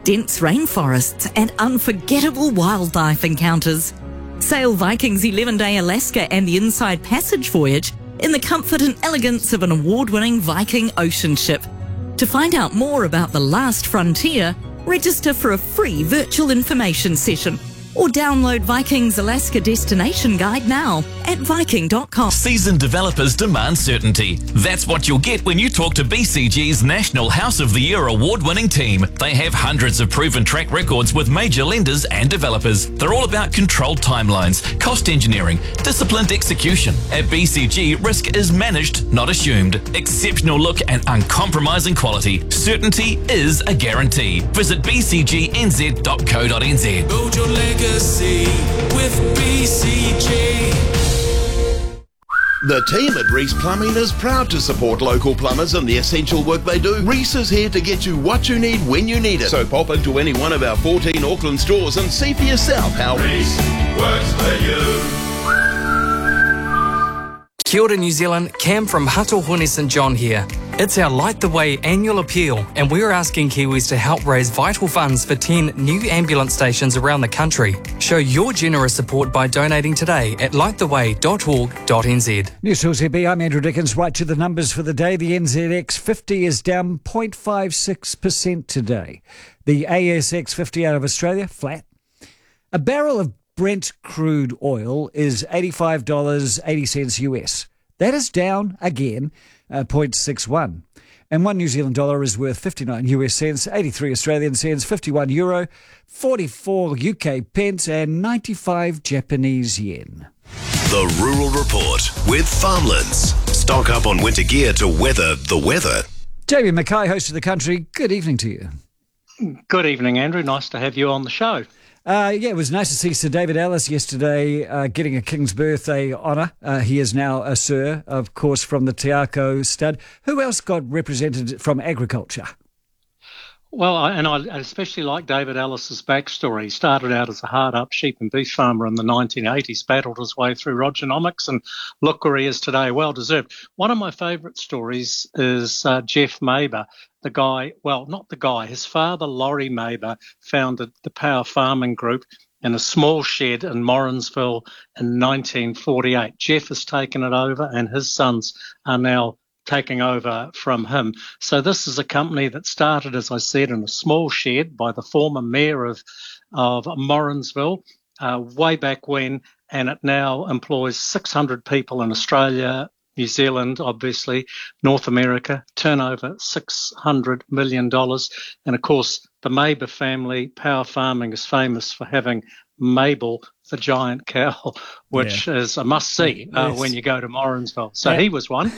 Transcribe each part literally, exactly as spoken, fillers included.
dense rainforests and unforgettable wildlife encounters. Sail Viking's eleven-day Alaska and the Inside Passage voyage in the comfort and elegance of an award-winning Viking ocean ship. To find out more about the last frontier, register for a free virtual information session or download Viking's Alaska Destination Guide now at viking dot com. Seasoned developers demand certainty. That's what you'll get when you talk to B C G's National House of the Year award-winning team. They have hundreds of proven track records with major lenders and developers. They're all about controlled timelines, cost engineering, disciplined execution. At B C G, risk is managed, not assumed. Exceptional look and uncompromising quality. Certainty is a guarantee. Visit b c g n z dot co dot n z. Build your legacy with B C G. The team at Reese Plumbing is proud to support local plumbers in the essential work they do. Reese is here to get you what you need when you need it. So pop into any one of our fourteen Auckland stores and see for yourself how Reese works for you. Kia ora, New Zealand. Cam from Hatohone St John here. It's our Light the Way annual appeal, and we're asking Kiwis to help raise vital funds for ten new ambulance stations around the country. Show your generous support by donating today at light the way dot org dot n z. News Talk Z B, I'm Andrew Dickens. Right to the numbers for the day. The N Z X fifty is down zero point five six percent today. The A S X fifty out of Australia, flat. A barrel of Brent crude oil is eighty-five dollars and eighty cents U S. That is down again, uh, zero point six one. And one New Zealand dollar is worth fifty-nine U S cents, eighty-three Australian cents, fifty-one euro, forty-four U K pence, and ninety-five Japanese yen. The Rural Report with Farmlands. Stock up on winter gear to weather the weather. Jamie Mackay, host of The Country, good evening to you. Good evening, Andrew. Nice to have you on the show. Uh, yeah, it was nice to see Sir David Ellis yesterday uh, getting a King's Birthday honour. Uh, he is now a Sir, of course, from the Te Ako stud. Who else got represented from agriculture? Well, I, and I especially like David Ellis's backstory. He started out as a hard-up sheep and beef farmer in the nineteen eighties, battled his way through Rogernomics, and look where he is today, well-deserved. One of my favourite stories is uh, Jeff Maber, the guy, well, not the guy, his father, Laurie Maber, founded the Power Farming Group in a small shed in Morrinsville in nineteen forty-eight. Jeff has taken it over, and his sons are now taking over from him. So this is a company that started, as I said, in a small shed by the former mayor of, of Morrinsville uh, way back when, and it now employs six hundred people in Australia, New Zealand, obviously, North America, turnover six hundred million dollars. And of course, the Maber family, Power Farming, is famous for having Mabel, the giant cow, which yeah. is a must-see uh, yes. when you go to Morrinsville. So yeah. he was one.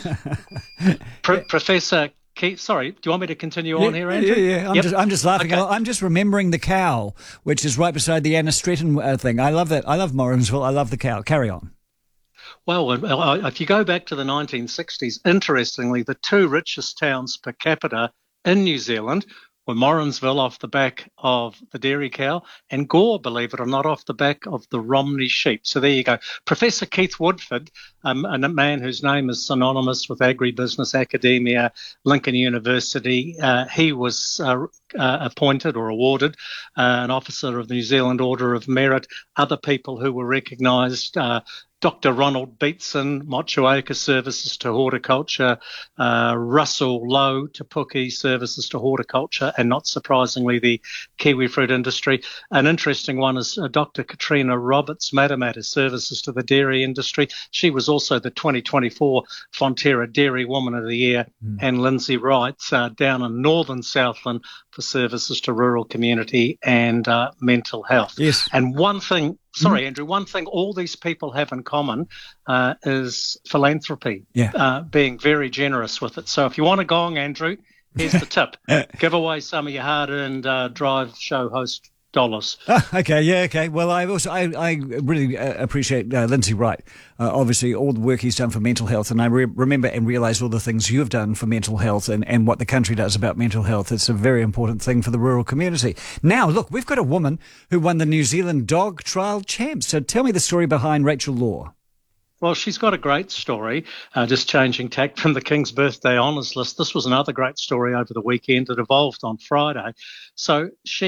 Pro- yeah. Professor Keith, sorry, do you want me to continue yeah, on here, Andrew? Yeah, yeah, I'm, yep. just, I'm just laughing. Okay. I'm just remembering the cow, which is right beside the Anna Stretton uh, thing. I love that. I love Morrinsville. I love the cow. Carry on. Well, if you go back to the nineteen sixties, interestingly, the two richest towns per capita in New Zealand were Morrinsville off the back of the dairy cow and Gore, believe it or not, off the back of the Romney sheep. So there you go. Professor Keith Woodford, um, a man whose name is synonymous with agribusiness academia, Lincoln University, uh, he was uh, uh, appointed or awarded uh, an Officer of the New Zealand Order of Merit. Other people who were recognised, uh, Doctor Ronald Beatson, Motuoka Services to Horticulture, uh, Russell Lowe, Te Puke Services to Horticulture, and not surprisingly, the kiwi fruit industry. An interesting one is uh, Doctor Katrina Roberts, Matamata Services to the dairy industry. She was also the twenty twenty-four Fonterra Dairy Woman of the Year, mm. and Lindsay Wright uh, down in northern Southland for services to rural community and uh, mental health. Yes. And one thing... Sorry, Andrew, one thing all these people have in common uh, is philanthropy, yeah. uh, being very generous with it. So if you want a gong, Andrew, here's the tip. Give away some of your hard-earned uh, Drive show host dollars. Ah, okay, yeah, okay. Well, I also I, I really uh, appreciate uh, Lindsay Wright. Uh, obviously, all the work he's done for mental health, and I re- remember and realise all the things you've done for mental health and, and what the country does about mental health. It's a very important thing for the rural community. Now, look, we've got a woman who won the New Zealand Dog Trial Champs. So tell me the story behind Rachel Law. Well, she's got a great story, uh, just changing tack from the King's Birthday honours list. This was another great story over the weekend. It evolved on Friday. So she